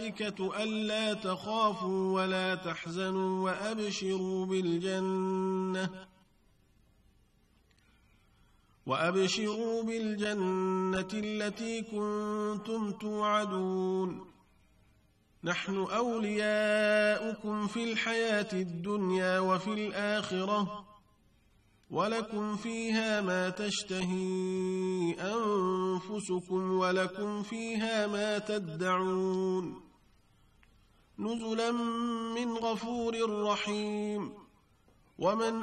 الملائكة ألا تخافوا ولا تحزنوا وأبشروا بالجنة التي كنتم توعدون نحن أولياؤكم في الحياة الدنيا وفي الآخرة ولكم فيها ما تشتهي أنفسكم ولكم فيها ما تدعون نزلا من غفور رحيم ومن